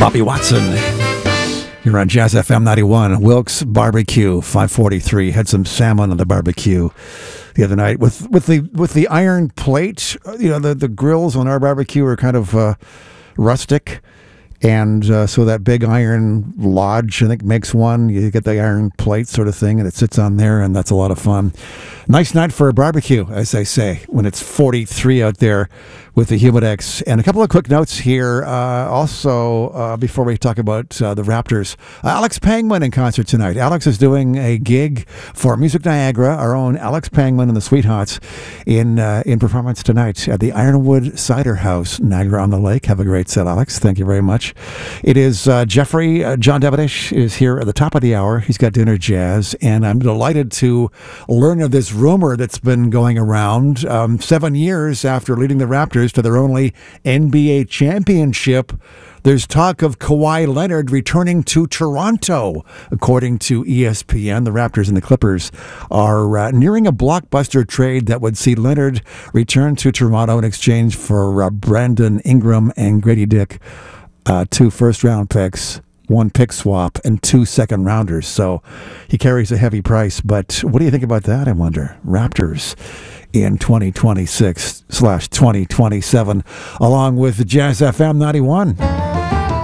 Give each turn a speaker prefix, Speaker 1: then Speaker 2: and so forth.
Speaker 1: Bobby Watson. You're on Jazz FM 91. Wilkes Barbecue 543 had some salmon on the barbecue the other night with the iron plate. You know, the grills on our barbecue are kind of rustic. And so that big iron lodge, I think, makes one. You get the iron plate sort of thing, and it sits on there, and that's a lot of fun. Nice night for a barbecue, as they say, when it's 43 out there with the Humidex. And a couple of quick notes here. Also, before we talk about the Raptors, Alex Pangman in concert tonight. Alex is doing a gig for Music Niagara, our own Alex Pangman and the Sweethearts, in performance tonight at the Ironwood Cider House, Niagara-on-the-Lake. Have a great set, Alex. Thank you very much. It is Jeffrey. John Devonish is here at the top of the hour. He's got Dinner Jazz, and I'm delighted to learn of this rumor that's been going around 7 years after leading the Raptors to their only NBA championship. There's talk of Kawhi Leonard returning to Toronto. According to ESPN, the Raptors and the Clippers are nearing a blockbuster trade that would see Leonard return to Toronto in exchange for Brandon Ingram and Grady Dick, 2 first-round picks, 1 pick swap, and 2 second-rounders. So he carries a heavy price. But what do you think about that, I wonder? Raptors in 2026/2027, along with Jazz FM 91.